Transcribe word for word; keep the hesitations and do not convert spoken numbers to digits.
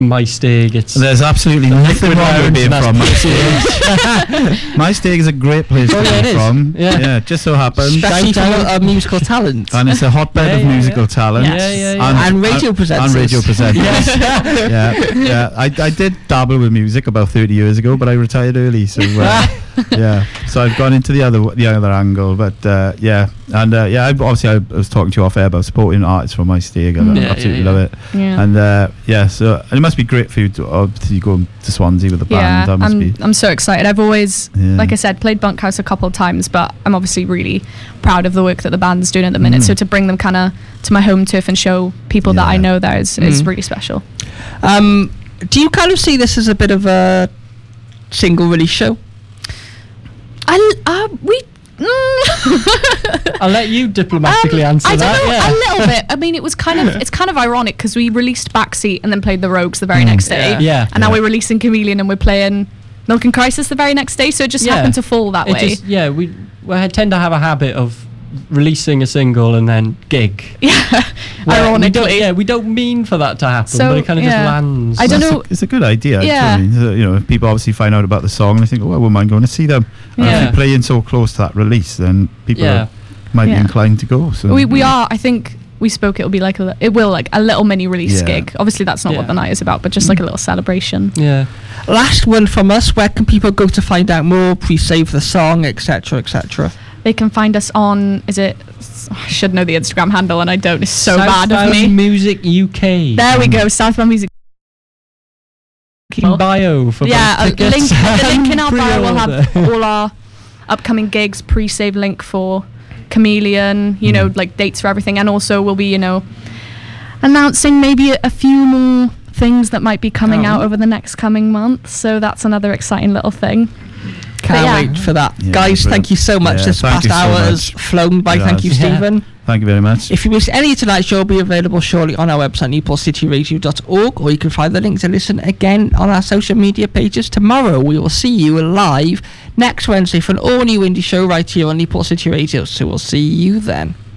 My Stag. It's There's absolutely nothing wrong with being from My Stag. My Stag is a great place Oh, to yeah, be it from. is. Yeah. yeah, just so happens. Special talent, uh, musical talent. And it's a hotbed Yeah, of yeah, musical yeah. talent. Yes. Yeah, yeah, yeah. And, And radio and, presenters. And radio presenters. Yes. yeah, yeah. I, I did dabble with music about thirty years ago, but I retired early, so uh, yeah. So I've gone into the other the other angle, but uh, yeah, and uh, yeah. I, obviously, I was talking to you off air about supporting artists from My Stag. I Yeah, absolutely yeah, yeah. love it. Yeah. And uh, yeah, so and it must be great for you to obviously go to Swansea with the band. Yeah, That must I'm, be. I'm so excited. I've always, Yeah. like I said, played Bunkhouse a couple of times, but I'm obviously really proud of the work that the band's doing at the minute. Mm. So to bring them kind of to my home turf and show people that I Yeah. know there is, is Mm. really special. Um, do you kind of see this as a bit of a single release show? I, uh, we... Mm. I'll let you diplomatically Um, answer I don't that. know, yeah. a little bit. I mean, it was kind of, it's kind of ironic because we released Backseat and then played The Rogues the very Mm. next day. Yeah. Yeah. And now Yeah. we're releasing Chameleon and we're playing Milk and Crisis the very next day. So it just Yeah. happened to fall that It way. just, yeah, we, we tend to have a habit of releasing a single and then gig. yeah, Where we don't, ironically. yeah, we don't mean for that to happen, So, but it kind of yeah. just lands. I don't That's know- A, it's a good idea. Yeah. Actually. So, you know, if people obviously find out about the song and they think, oh, I wouldn't mind going to see them. And if Yeah. you're playing so close to that release, then people Yeah. are, might Yeah. be inclined to go. So we we are. I think we spoke. It'll be like a li- it will like a little mini release Yeah. gig. Obviously, that's not Yeah. what the night is about, but just like a little celebration. Yeah. Last one from us. Where can people go to find out more, pre-save the song, et cetera, et cetera? They can find us on. Is it? I should know the Instagram handle, and I don't. It's so bad of Southbound me. Music U K. There we go. Southbound Music. In bio for Yeah, both a tickets link. The link in and our bio will have pre-order. all our upcoming gigs. Pre-save link for Chameleon. You know, Mm. like dates for everything, and also we'll be, you know, announcing maybe a, a few more things that might be coming Oh. out over the next coming months. So that's another exciting little thing. Can't yeah. wait for that. Yeah, Guys, brilliant. thank you so much. Yeah, this thank past you so hour has much. flown by. It Thank you, has. Yeah. Stephen. Thank you very much. If you missed any of tonight's show, it'll be available shortly on our website, newport city radio dot org, or you can find the link to listen again on our social media pages. Tomorrow, we will see you live next Wednesday for an all-new indie show right here on Newport City Radio, so we'll see you then.